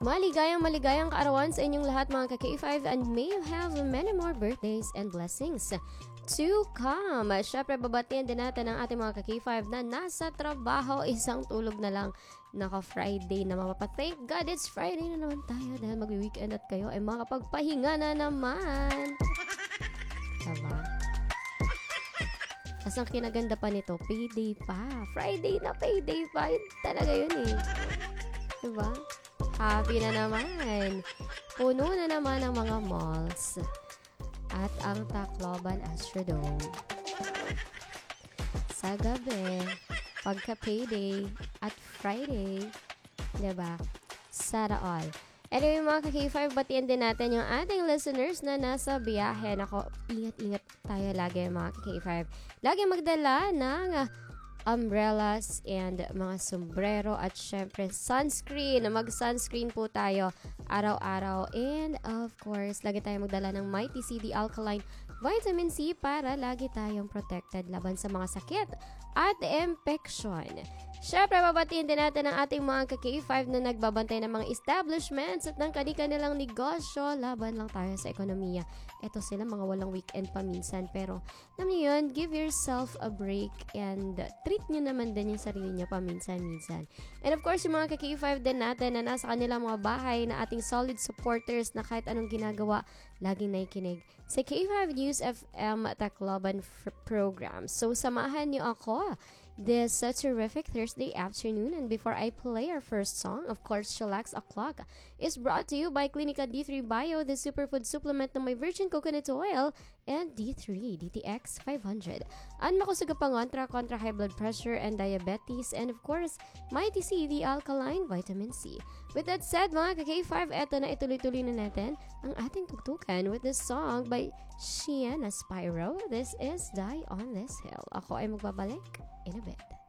Maligayang kaarawan sa inyong lahat mga ka-K5 and may you have many more birthdays and blessings to come. Syempre, babatian din natin ang ating mga ka-K5 na nasa trabaho, isang tulog na lang. Naka-Friday na thank God it's Friday na naman tayo dahil mag-weekend at kayo ay makapagpahinga na naman. Diba? As ang kinaganda pa nito, payday pa. Friday na payday pa. Yun talaga yun eh. Diba? Happy na naman. Puno na naman ang mga malls. At ang Tacloban Astrodome. Sa gabi, pagka-payday at Friday, diba? Sana all. Anyway mga ka-K5, batian din natin yung ating listeners na nasa biyahe. Nako, ingat-ingat tayo lagi mga ka-K5. Lagi magdala ng umbrellas and mga sombrero at syempre sunscreen. Mag-sunscreen po tayo araw-araw. And of course, lagi tayong magdala ng Mighty CD Alkaline Vitamin C para lagi tayong protected laban sa mga sakit at infection. Syempre, babatiin din natin ang ating mga ka-K5 na nagbabantay ng mga establishments at ng kanilang negosyo. Laban lang tayo sa ekonomiya. Ito sila, mga walang weekend pa minsan. Pero, alam niyo yun, give yourself a break and treat nyo naman din yung sarili nyo paminsan-minsan. And of course, yung mga ka-K5 din natin na nasa kanilang mga bahay na ating solid supporters na kahit anong ginagawa, laging naikinig sa K5 News FM Tacloban program. So, samahan niyo ako this terrific Thursday afternoon. And before I play our first song, of course, Chillax O'Clock is brought to you by Clinica D3 Bio, the superfood supplement ng may virgin coconut oil, and D3 DTX 500. Ang makusagapangon kontra high blood pressure and diabetes, and of course, Mighty C, the alkaline vitamin C. With that said, mga ka-K5, eto na, ituloy-tuloy na natin ang ating tugtugan with this song by Shiana Spyro. This is Die on This Hill. Ako ay magbabalik in a bit.